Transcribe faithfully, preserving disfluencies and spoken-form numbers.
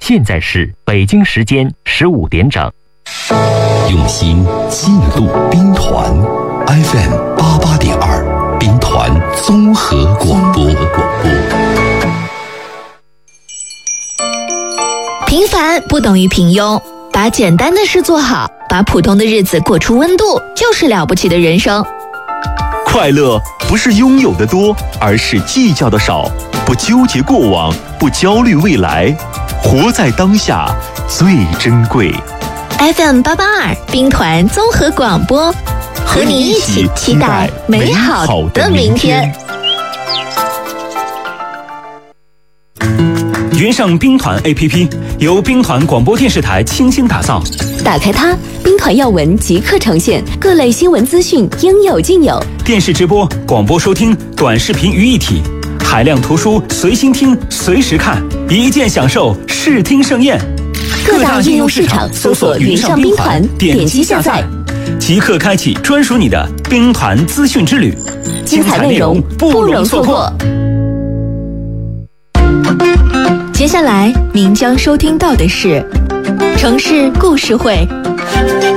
现在是北京时间十五点整。 用心记录兵团 F M 八八点二，兵团综合广播。 平凡不等于平庸，把简单的事做好，把普通的日子过出温度，就是了不起的人生。 快乐不是拥有的多，而是计较的少。不纠结过往，不焦虑未来，活在当下最珍贵。 F M 八八二兵团综合广播，和你一起期待美好的明天。 云上兵团 A P P 由兵团广播电视台倾心打造， 打开它，兵团要闻即刻呈现，各类新闻资讯应有尽有， 电视直播、广播收听、短视频于一体，海量图书随心听、随时看，一键享受视听盛宴。 各大应用市场搜索云上兵团，点击下载， 即刻开启专属你的兵团资讯之旅， 精彩内容不容错过。 接下来您将收听到的是城市故事会。